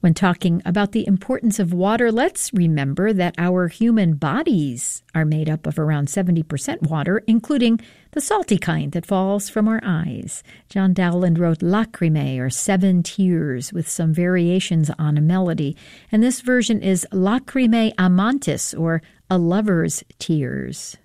When talking about the importance of water, let's remember that our human bodies are made up of around 70% water, including the salty kind that falls from our eyes. John Dowland wrote Lacrimae, or Seven Tears, with some variations on a melody. And this version is Lacrimae Amantis, or A Lover's Tears.